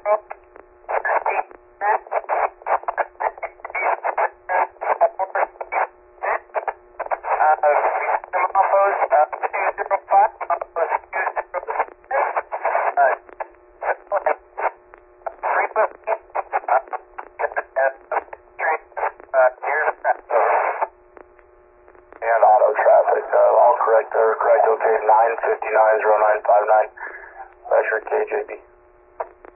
And auto traffic, all correct, okay, 9590959, pressure KJB.